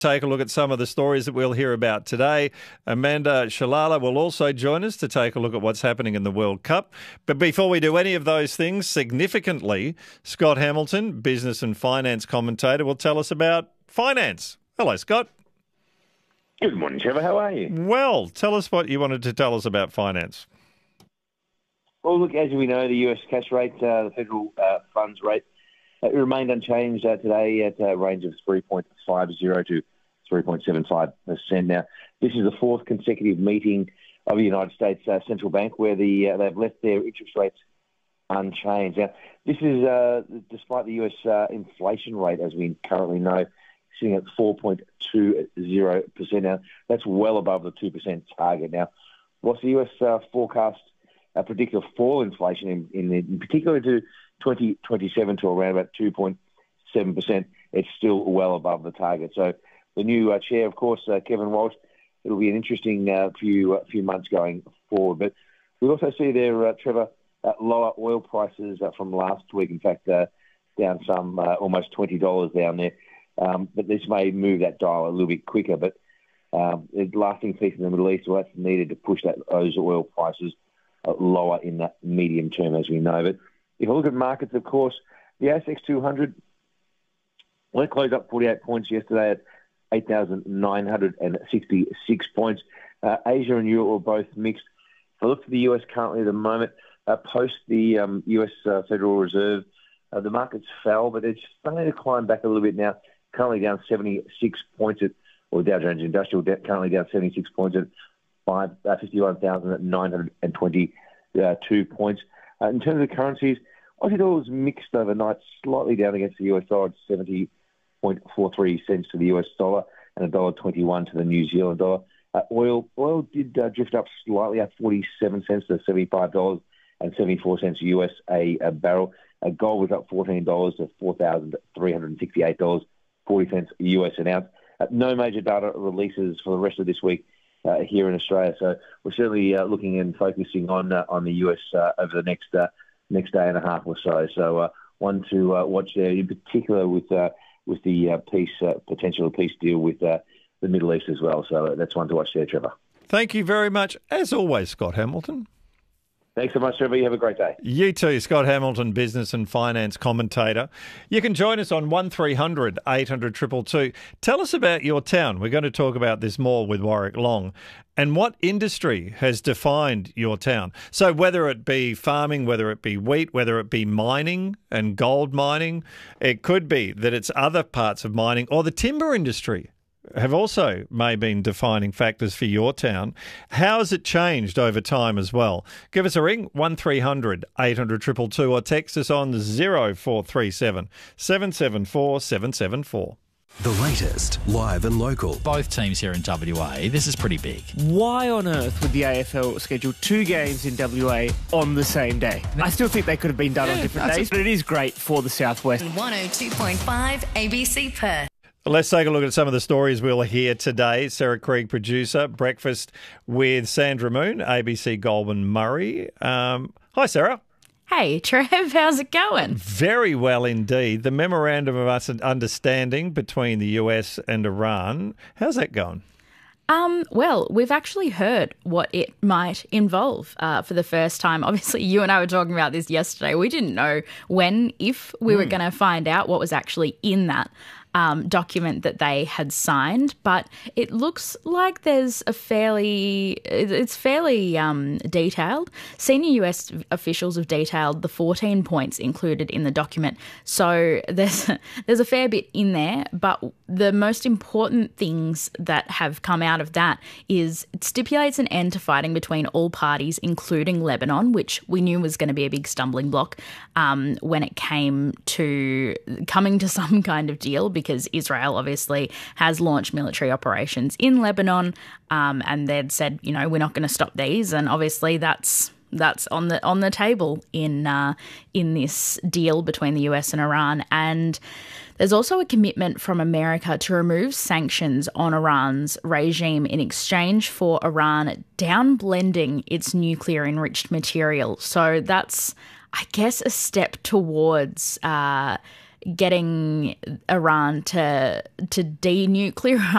Take a look at some of the stories that we'll hear about today. Amanda Shalala will also join us to take a look at what's happening in the World Cup. But before we do any of those things, significantly, Scott Hamilton, business and finance commentator, will tell us about finance. Hello, Scott. Good morning, Trevor. How are you? Well, tell us what you wanted to tell us about finance. Well, look, as we know, the US cash rate, the federal funds rate, it remained unchanged today at a range of 3.50 to 3.75%. Now, this is the fourth consecutive meeting of the United States Central Bank where they've left their interest rates unchanged. Now, this is despite the US inflation rate, as we currently know, sitting at 4.20%. Now, that's well above the 2% target. Now, whilst the US forecast predict a fall inflation in particular to 2027 to around about 2.7%, it's still well above the target. So the new chair, of course, Kevin Walsh, it'll be an interesting few months going forward. But we also see there, Trevor, lower oil prices from last week. In fact, down some almost $20 down there. But this may move that dial a little bit quicker. But the lasting peace in the Middle East, well, that's needed to push those oil prices lower in that medium term, as we know. But if you look at markets, of course, the ASX 200 closed up 48 points yesterday at 8,966 points. Asia and Europe were both mixed. If I look to the US currently at the moment, post the US Federal Reserve, the markets fell, but it's starting to climb back a little bit now. Currently down 76 points or Dow Jones Industrial currently down 76 points at 51,922 points. In terms of currencies, Aussie dollar was mixed overnight, slightly down against the US dollar at 70.43 cents to the US dollar and $1.21 to the New Zealand dollar. Oil did drift up slightly at 47 cents to $75.74 US a barrel. Gold was up $14 to $4,368.40 US an ounce. No major data releases for the rest of this week here in Australia, so we're certainly looking and focusing on the US over the next day and a half or so. So one to watch there, in particular with the potential peace deal with the Middle East as well. So that's one to watch there, Trevor. Thank you very much, as always, Scott Hamilton. Thanks so much, Trevor. You have a great day. You too, Scott Hamilton, business and finance commentator. You can join us on 1300 800 222. Tell us about your town. We're going to talk about this more with Warwick Long. And what industry has defined your town? So whether it be farming, whether it be wheat, whether it be mining and gold mining, it could be that it's other parts of mining or the timber industry have also may been defining factors for your town. How has it changed over time as well? Give us a ring, 1300 800 222, or text us on 0437 774 774. The latest, live and local. Both teams here in WA, this is pretty big. Why on earth would the AFL schedule two games in WA on the same day? I still think they could have been done on different days, but it is great for the Southwest. 102.5 ABC Perth. Let's take a look at some of the stories we'll hear today. Sarah Krieg, producer, Breakfast with Sandra Moon, ABC Goldwyn Murray. Hi, Sarah. Hey, Trev, how's it going? Very well indeed. The Memorandum of Understanding between the US and Iran, how's that going? Well, we've actually heard what it might involve for the first time. Obviously, you and I were talking about this yesterday. We didn't know if we were going to find out what was actually in that document that they had signed, but it looks like there's it's fairly detailed. Senior US officials have detailed the 14 points included in the document, so there's a fair bit in there, but the most important things that have come out of that is it stipulates an end to fighting between all parties, including Lebanon, which we knew was going to be a big stumbling block when it came to coming to some kind of deal, because Israel obviously has launched military operations in Lebanon, and they'd said, we're not going to stop these, and obviously that's on the table in this deal between the US and Iran. And there's also a commitment from America to remove sanctions on Iran's regime in exchange for Iran downblending its nuclear enriched material. So that's, I guess, a step towards getting Iran to denuclearize